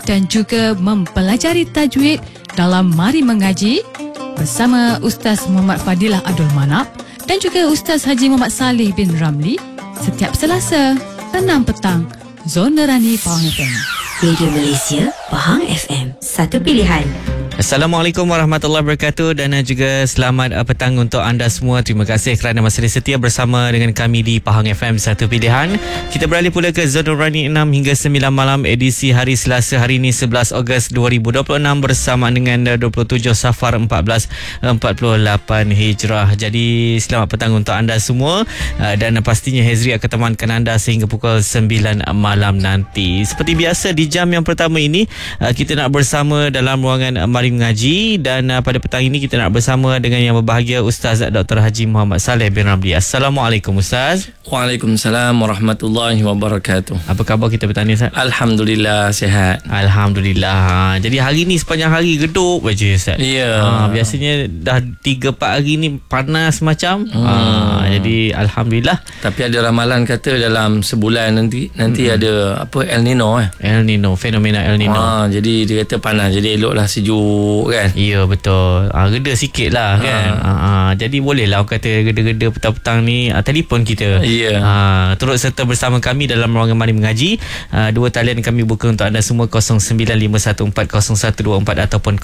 dan juga mempelajari tajwid dalam Mari Mengaji bersama Ustaz Muhammad Fadilah Abdul Manap dan juga Ustaz Haji Muhammad Saleh bin Ramli setiap Selasa 6 petang. Zona Rani Pahang FM. Radio Malaysia Pahang FM, satu pilihan. Assalamualaikum warahmatullahi wabarakatuh dan juga selamat petang untuk anda semua. Terima kasih kerana masih setia bersama dengan kami di Pahang FM Satu Pilihan. Kita beralih pula ke Zona Rani 6 hingga 9 malam edisi hari Selasa hari ini 11 Ogos 2026 bersama dengan 27 Safar 1448 Hijrah. Jadi selamat petang untuk anda semua dan pastinya Hezri akan temankan anda sehingga pukul 9 malam nanti. Seperti biasa di jam yang pertama ini kita nak bersama dalam ruangan Mari Mengaji dan pada petang ini kita nak bersama dengan yang berbahagia Ustaz Dr. Haji Muhammad Saleh bin Ramli. Assalamualaikum Ustaz. Waalaikumsalam warahmatullahi wabarakatuh. Apa khabar kita petang ni Ustaz? Alhamdulillah sihat. Alhamdulillah. Jadi hari ni sepanjang hari geduk je Ustaz. Ya. Biasanya dah 3-4 hari ni panas macam. Jadi alhamdulillah. Tapi ada ramalan kata dalam sebulan nanti ada apa El Nino El Nino, fenomena El Nino. Jadi dia kata panas, jadi eloklah sejuk kan. Ya betul. Reda sikit lah kan. Jadi bolehlah orang kata reda-reda petang-petang ni telefon kita. Ya. Turut serta bersama kami dalam ruangan Mari Mengaji. Dua talian kami buka untuk anda semua 0951400124 ataupun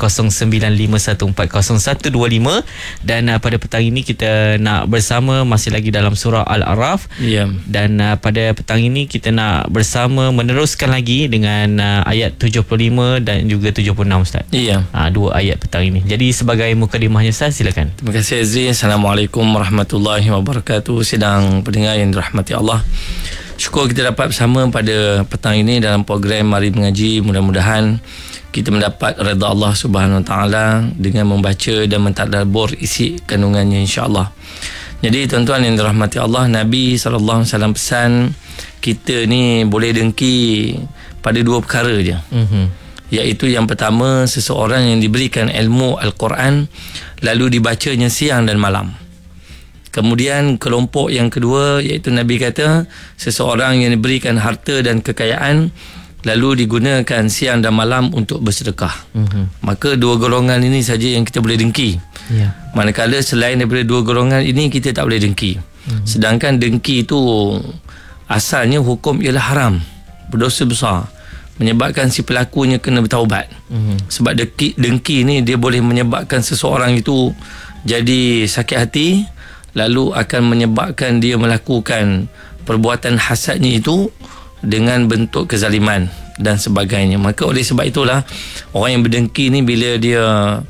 0951400125. Dan pada petang ini kita nak bersama masih lagi dalam surah Al-A'raf. Ya. Dan pada petang ini kita nak bersama meneruskan lagi dengan ayat 75 dan juga 76 Ustaz. Ya. Dua ayat petang ini. Jadi sebagai mukadimahnya Ustaz, silakan. Terima kasih Azri. Assalamualaikum warahmatullahi wabarakatuh. Sedang pendengar yang dirahmati Allah, syukur kita dapat bersama pada petang ini dalam program Mari Mengaji. Mudah-mudahan kita mendapat redha Allah Subhanahu Wa Taala dengan membaca dan mentadabbur isi kandungannya, insya-Allah. Jadi tuan-tuan yang dirahmati Allah, Nabi SAW pesan kita ni boleh dengki pada dua perkara je. Iaitu yang pertama, seseorang yang diberikan ilmu Al-Quran lalu dibacanya siang dan malam. Kemudian kelompok yang kedua, iaitu Nabi kata seseorang yang diberikan harta dan kekayaan lalu digunakan siang dan malam untuk bersedekah. Maka dua golongan ini saja yang kita boleh dengki. Manakala selain daripada dua golongan ini kita tak boleh dengki. Sedangkan dengki itu asalnya hukum ialah haram, berdosa besar, menyebabkan si pelakunya kena bertaubat. Sebab dengki ni dia boleh menyebabkan seseorang itu jadi sakit hati, lalu akan menyebabkan dia melakukan perbuatan hasadnya itu dengan bentuk kezaliman dan sebagainya. Maka oleh sebab itulah orang yang berdengki ni bila dia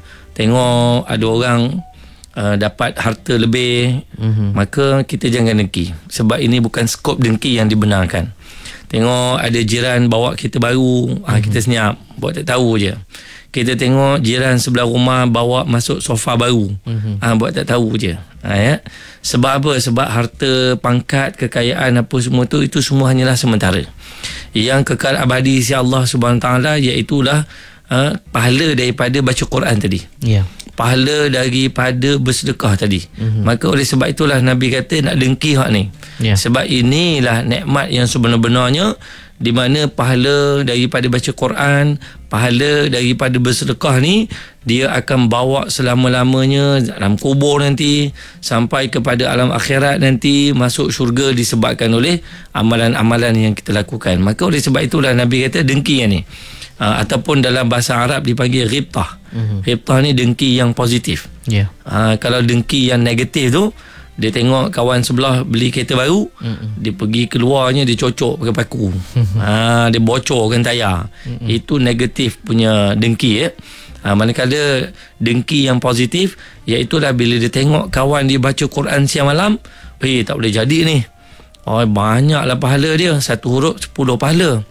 tengok ada orang dapat harta lebih, maka kita jangan dengki. Sebab ini bukan skop dengki yang dibenarkan. Tengok ada jiran bawa kereta baru, kita senyap, buat tak tahu je. Kita tengok jiran sebelah rumah bawa masuk sofa baru, buat tak tahu je. Ya. Sebab apa? Sebab harta, pangkat, kekayaan apa semua tu, itu semua hanyalah sementara. Yang kekal abadi si Allah Subhanahu Taala iaitulah pahala daripada baca Quran tadi. Pahala daripada bersedekah tadi. Maka oleh sebab itulah Nabi kata nak dengki hak ni. Sebab inilah nikmat yang sebenar-benarnya, di mana pahala daripada baca Quran, pahala daripada bersedekah ni, dia akan bawa selama-lamanya dalam kubur nanti, sampai kepada alam akhirat nanti, masuk syurga disebabkan oleh amalan-amalan yang kita lakukan. Maka oleh sebab itulah Nabi kata dengki yang ni. Ataupun dalam bahasa Arab dipanggil ghibtah. Ghibtah ni dengki yang positif. Kalau dengki yang negatif tu, dia tengok kawan sebelah beli kereta baru, dia pergi keluarnya, dia cocok pakai paku, dia bocorkan tayar. Itu negatif punya dengki. Manakala dengki yang positif, iaitulah bila dia tengok kawan dia baca Quran siang malam, tak boleh jadi ni. Banyaklah pahala dia, satu huruf 10 pahala.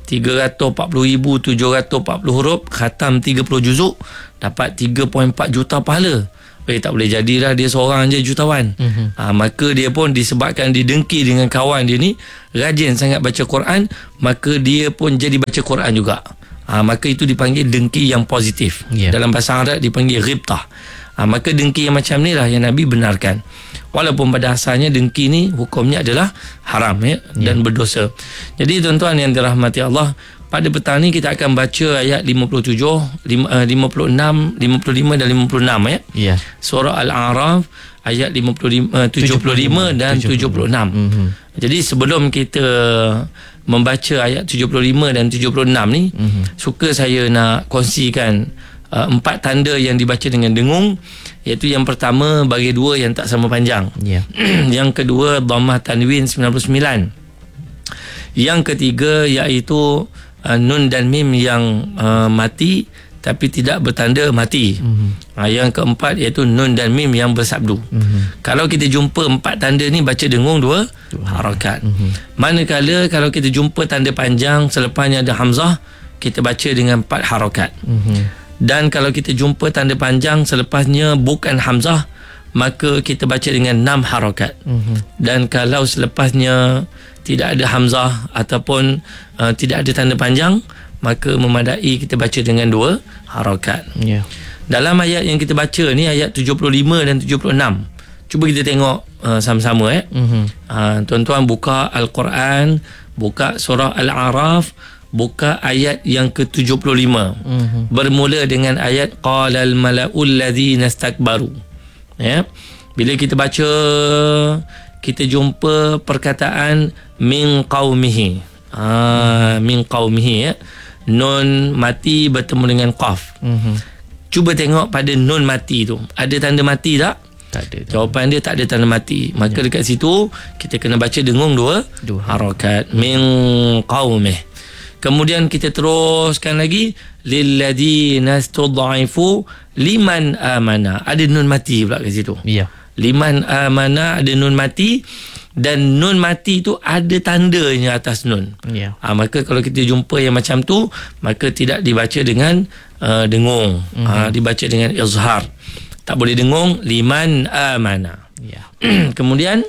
340,740 huruf, khatam 30 juzuk, dapat 3.4 juta pahala. Tak boleh jadilah dia seorang je jutawan. Maka dia pun disebabkan didengki dengan kawan dia ni rajin sangat baca Quran, maka dia pun jadi baca Quran juga. Maka itu dipanggil dengki yang positif. Dalam bahasa Arab dipanggil ghibtah. Maka dengki yang macam ni lah yang Nabi benarkan. Walaupun pada asalnya dengki ni hukumnya adalah haram dan berdosa. Jadi tuan-tuan yang dirahmati Allah, pada petang ni kita akan baca ayat 57, 56, 55 dan 56 ya. Ya. Surah Al-A'raf ayat 75 dan 76. Jadi sebelum kita membaca ayat 75 dan 76 ni, suka saya nak kongsikan 4 tanda yang dibaca dengan dengung, iaitu yang pertama bagi 2 yang tak sama panjang. Ya. Yang kedua dhammah tanwin 99. Yang ketiga iaitu nun dan mim yang mati tapi tidak bertanda mati. Yang keempat iaitu nun dan mim yang bersabdu. Kalau kita jumpa 4 tanda ni, baca dengung 2 harakat. Manakala kalau kita jumpa tanda panjang selepasnya ada hamzah, kita baca dengan 4 harakat. Dan kalau kita jumpa tanda panjang selepasnya bukan hamzah, maka kita baca dengan 6 harakat. Dan kalau selepasnya tidak ada hamzah ataupun tidak ada tanda panjang, maka memadai kita baca dengan 2 harakat. Ya. Dalam ayat yang kita baca ni, ayat 75 dan 76, cuba kita tengok sama-sama tuan-tuan buka Al-Quran, buka surah Al-A'raf, buka ayat yang ke-75. Bermula dengan ayat qalal mala'ul ladzina istakbaru. Ya. Bila kita baca, kita jumpa perkataan min qaumihi. Min qaumihi ya. Nun mati bertemu dengan qaf. Cuba tengok pada nun mati tu, ada tanda mati tak? Tak ada. Jawapan dia tak ada tanda mati. Maka dekat situ kita kena baca dengung 2 harakat. Min qaumih. Kemudian kita teruskan lagi, lilladzina istud'ifu liman amana. Ada nun mati pula kat situ. Ya. Liman amana ada nun mati, dan nun mati tu ada tandanya atas nun. Ya. Maka kalau kita jumpa yang macam tu, maka tidak dibaca dengan dengung. Dibaca dengan izhar. Tak boleh dengung liman amana. Ya. Kemudian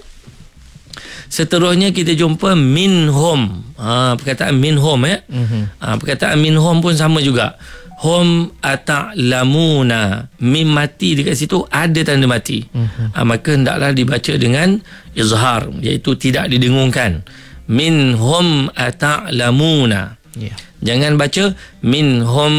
seterusnya kita jumpa minhum. Perkataan minhum ya. Perkataan minhum pun sama juga. Hum ata'lamuna. Mim mati dekat situ ada tanda mati. Maka hendaklah dibaca dengan izhar, iaitu tidak didengungkan. Minhum ata'lamuna. Ya. Jangan baca minhum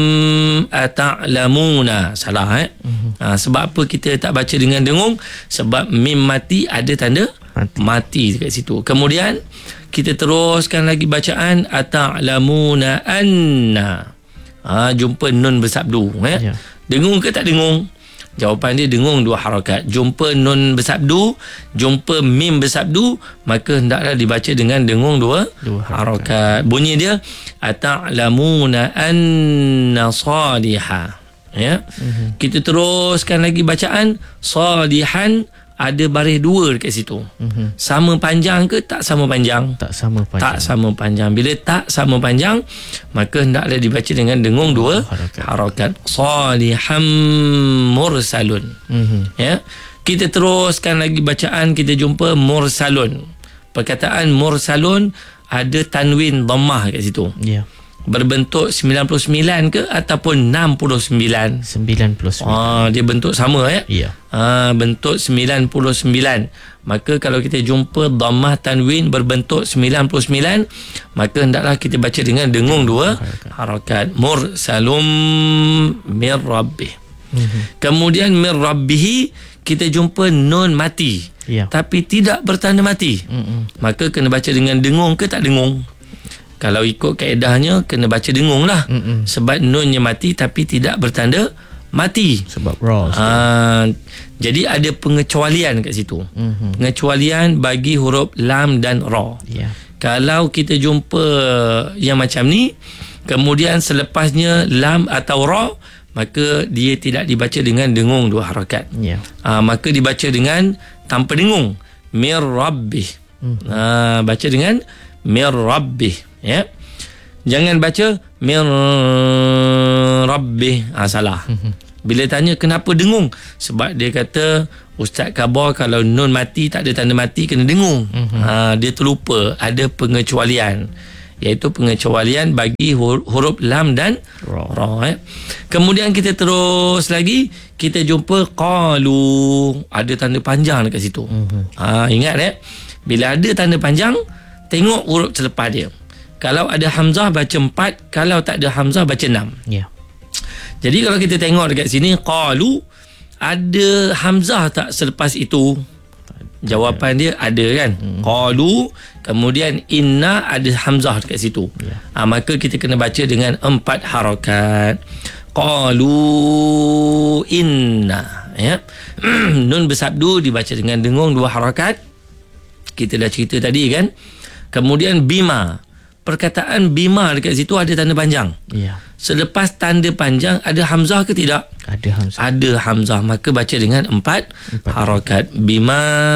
ata'lamuna. Salah sebab apa kita tak baca dengan dengung? Sebab mim mati ada tanda mati dekat situ. Kemudian kita teruskan lagi bacaan ata'lamuna anna. Jumpa nun bersabdu Ya. Dengung ke tak dengung? Jawapan dia dengung 2 harakat. Jumpa nun bersabdu, jumpa mim bersabdu, maka hendaklah dibaca dengan dengung 2 harakat. Bunyi dia ata'lamuna anna salihah. Ya. Kita teruskan lagi bacaan salihan, ada baris 2 dekat situ. Sama panjang ke tak sama panjang? Tak sama panjang. Tak sama panjang. Bila tak sama panjang, maka hendaklah dibaca dengan dengung 2 harakat. Saliham mursalun. Ya. Kita teruskan lagi bacaan, kita jumpa mursalun. Perkataan mursalun ada tanwin dhammah kat situ. Ya. Berbentuk 99 ke ataupun 69? 99. Dia bentuk sama ya. Ya. Bentuk 99. Maka kalau kita jumpa dhammah tanwin berbentuk 99, maka hendaklah kita baca dengan dengung 2 harakat. Mursalum mir rabbih. Kemudian mir rabbih kita jumpa nun mati. Ya. Tapi tidak bertanda mati. Maka kena baca dengan dengung ke tak dengung? Kalau ikut kaedahnya kena baca dengung lah. Sebab nunnya mati tapi tidak bertanda mati. Sebab raw. Jadi ada pengecualian kat situ. Pengecualian bagi huruf lam dan ra. Ya. Kalau kita jumpa yang macam ni, kemudian selepasnya lam atau ra, maka dia tidak dibaca dengan dengung 2 harakat. Ya. Maka dibaca dengan tanpa dengung. Mir rabbih. Baca dengan mir rabbih. Ya. Jangan baca mir rabbih. Salah. Bila tanya kenapa dengung? Sebab dia kata Ustaz khabar kalau nun mati tak ada tanda mati kena dengung. Dia terlupa ada pengecualian, iaitu pengecualian bagi huruf lam dan ra. Kemudian kita terus lagi, kita jumpa qalu, ada tanda panjang dekat situ. Ingat bila ada tanda panjang, tengok huruf selepas dia. Kalau ada hamzah baca 4, kalau tak ada hamzah baca 6. Ya. Jadi kalau kita tengok dekat sini, qalu, ada hamzah tak selepas itu? Jawapan dia ada kan. Qalu, kemudian inna, ada hamzah dekat situ. Maka kita kena baca dengan 4 harakat. Qalu inna, ya. Nun bersabdu dibaca dengan dengung 2 harakat. Kita dah cerita tadi kan. Kemudian bima, perkataan bima dekat situ ada tanda panjang. Ya. Selepas tanda panjang ada hamzah ke tidak? Ada hamzah. Ada hamzah, maka baca dengan 4 harakat. Bima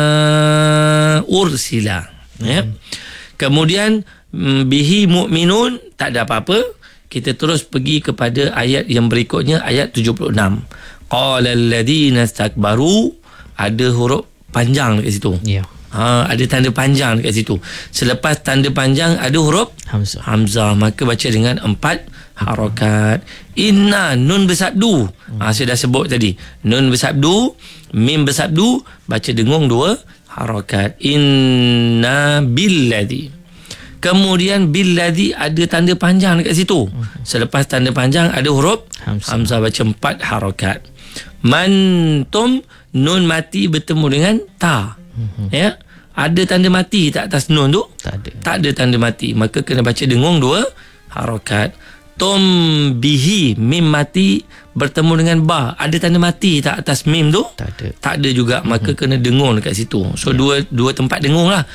ursila. Ya. Kemudian bihi mu'minun, tak ada apa-apa. Kita terus pergi kepada ayat yang berikutnya, ayat 76. Qala alladhina istakbaru, ada huruf panjang dekat situ. Ya. Ada tanda panjang dekat situ. Selepas tanda panjang ada huruf hamzah, maka baca dengan 4 harakat. Inna, nun bersabdu. Saya dah sebut tadi. Nun bersabdu, mim bersabdu, baca dengung 2 harakat. Inna billadhi. Kemudian billadhi ada tanda panjang dekat situ. Selepas tanda panjang ada huruf hamzah, baca 4 harakat. Mantum, nun mati bertemu dengan ta. Ya. Ada tanda mati tak atas nun tu? Tak ada. Tak ada tanda mati, maka kena baca dengung 2 harakat. Tum bihi, mim mati bertemu dengan ba. Ada tanda mati tak atas mim tu? Tak ada. Tak ada juga, maka kena dengung dekat situ. So dua tempat dengung lah.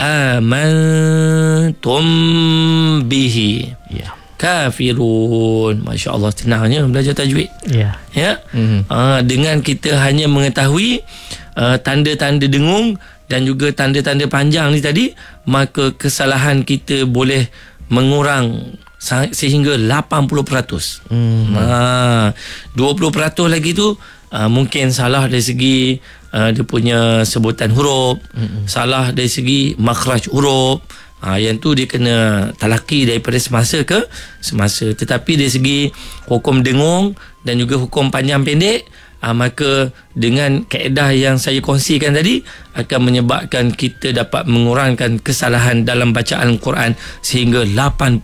Amantum bihi. Ya. Kafirun. Masya Allah, senangnya belajar tajwid. Ya. Ya. Dengan kita hanya mengetahui tanda-tanda dengung dan juga tanda-tanda panjang ni tadi, maka kesalahan kita boleh mengurang sehingga 80%. 20% lagi tu mungkin salah dari segi dia punya sebutan huruf, salah dari segi makhraj huruf. Yang tu dia kena talaki daripada semasa ke semasa. Tetapi dari segi hukum dengung dan juga hukum panjang pendek, maka dengan kaedah yang saya kongsikan tadi akan menyebabkan kita dapat mengurangkan kesalahan dalam bacaan Quran sehingga 80%.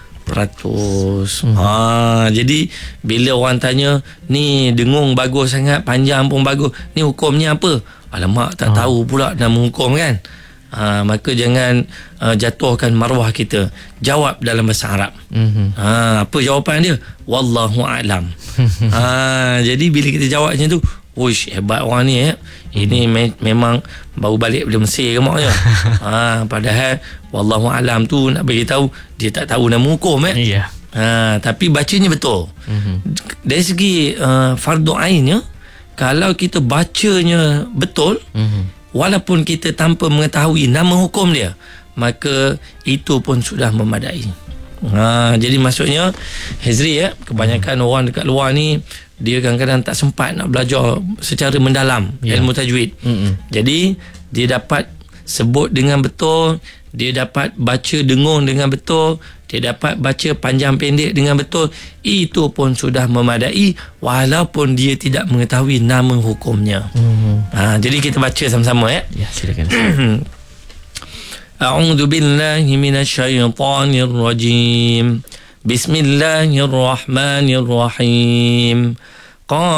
Jadi bila orang tanya, ni dengung bagus sangat, panjang pun bagus, ni hukumnya apa? Alamak, tak tahu pula nama hukum kan. Maka jangan jatuhkan maruah kita. Jawab dalam bahasa Arab. Apa jawapan dia? Wallahu a'lam. Jadi bila kita jawab macam tu, uish, hebat orang ni ya. Ini memang baru balik dari Mesir ke maknya. Padahal wallahu a'lam tu nak bagi tahu dia tak tahu nama hukum Ya. Tapi bacanya betul. Dari segi fardu ainnya, kalau kita bacanya betul, walaupun kita tanpa mengetahui nama hukum dia, maka itu pun sudah memadai. Jadi maksudnya Hezri ya, kebanyakan orang dekat luar ni dia kadang-kadang tak sempat nak belajar secara mendalam ilmu tajwid. Jadi dia dapat sebut dengan betul, dia dapat baca dengung dengan betul, dia dapat baca panjang pendek dengan betul, itu pun sudah memadai walaupun dia tidak mengetahui nama hukumnya. Jadi kita baca sama-sama ya. Ya, silakan. A'udzu billahi minasyaitonir rajim. Bismillahirrahmanirrahim.